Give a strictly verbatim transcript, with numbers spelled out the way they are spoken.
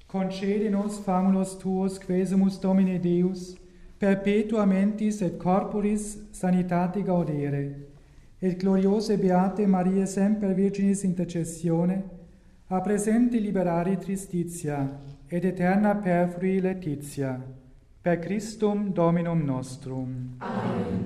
concede nos famulos tuos, quesumus Domine Deus, perpetua mentis et corporis sanitate gaudere, et gloriose beate Maria semper Virginis intercessione, a presenti liberare tristitia, et eterna perfrui laetitia, per Christum Dominum nostrum. Amen.